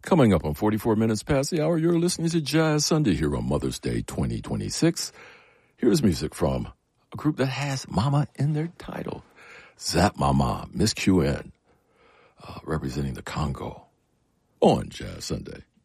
Coming up on 44 minutes past the hour, you're listening to Jazz Sunday here on Mother's Day 2026. Here's music from a group that has Mama in their title. Zap Mama, Miss QN, representing the Congo on Jazz Sunday.